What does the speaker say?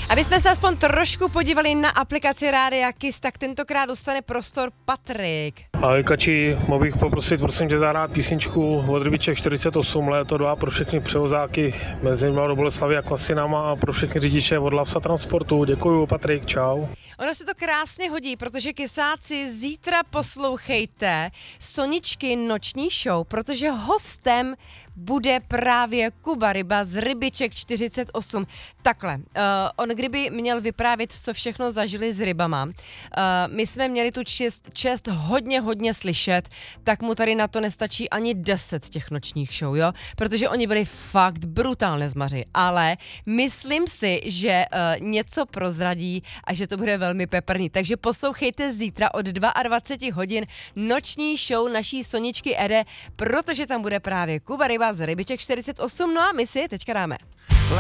Aby jsme se aspoň trošku podívali na aplikaci Rádia Kiss, tak tentokrát dostane prostor Patrik. Ahoj Kači, mohl bych poprosit, prosím tě, zahrát písničku od Rybiček 48 léto 2 pro všechny převozáky mezi do Boleslavy a Klasinama a pro všechny řidiče od Lavsa Transportu. Děkuju, Patrik, čau. Ono se to krásně hodí, protože kysáci, zítra poslouchejte Soničky noční show, protože hostem bude právě Kuba Ryba z Rybiček 48. Takhle, on kdyby měl vyprávět, co všechno zažili s rybama, my jsme měli tu čest hodně slyšet, tak mu tady na to nestačí ani 10 těch nočních show, jo? Protože oni byli fakt brutálně zmaři, ale myslím si, že něco prozradí a že to bude velmi peprný. Takže poslouchejte zítra od 22 hodin noční show naší Soničky Ede, protože tam bude právě Kuba Ryba z Rybiček 48, no a my si je teďka dáme.